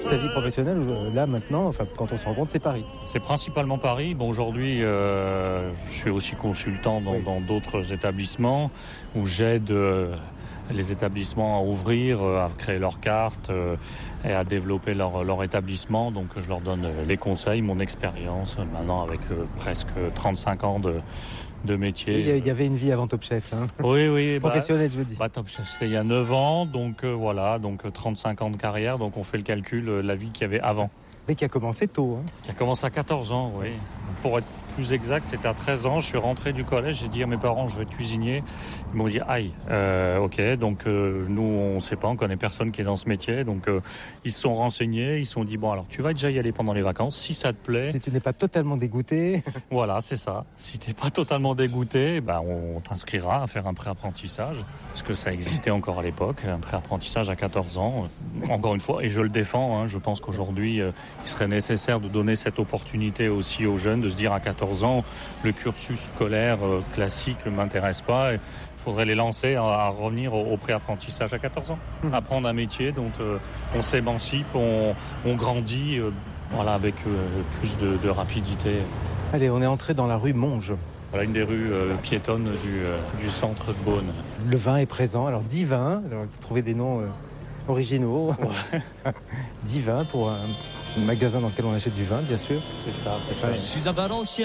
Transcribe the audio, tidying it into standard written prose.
Ta vie professionnelle, là maintenant, enfin, quand on se rencontre, c'est Paris. C'est principalement Paris. Bon, aujourd'hui, je suis aussi consultant dans d'autres établissements où j'aide les établissements à ouvrir, à créer leurs cartes et à développer leur établissement. Donc je leur donne les conseils, mon expérience maintenant avec presque 35 ans de métier. Il y avait une vie avant Top Chef. Hein. Oui. Professionnelle, je veux dire. Top Chef, c'était il y a 9 ans, donc voilà, donc 35 ans de carrière. Donc on fait le calcul, la vie qu'il y avait avant. Mais qui a commencé tôt. Hein. Qui a commencé à 14 ans, oui. Pour être plus exact, c'était à 13 ans. Je suis rentré du collège, j'ai dit à mes parents, je vais être cuisinier. Ils m'ont dit, aïe, ok. Donc nous, on ne sait pas, on connaît personne qui est dans ce métier. Donc ils se sont renseignés, ils se sont dit, bon, alors tu vas déjà y aller pendant les vacances, si ça te plaît. Si tu n'es pas totalement dégoûté. Voilà, c'est ça. Si tu n'es pas totalement dégoûté, ben, on t'inscrira à faire un pré-apprentissage. Parce que ça existait encore à l'époque, un pré-apprentissage à 14 ans. Encore une fois, et je le défends, hein, je pense qu'aujourd'hui, il serait nécessaire de donner cette opportunité aussi aux jeunes, de se dire à 14 ans, le cursus scolaire classique ne m'intéresse pas. Il faudrait les lancer à revenir au pré-apprentissage à 14 ans. Apprendre un métier dont on s'émancipe, on grandit voilà, avec plus de rapidité. Allez, on est entré dans la rue Monge. Voilà une des rues piétonnes du centre de Beaune. Le vin est présent. Alors, Divin, alors, il faut trouver des noms originaux. Ouais. Divin pour un magasin dans lequel on achète du vin, bien sûr. C'est ça. Je suis à Valenciennes.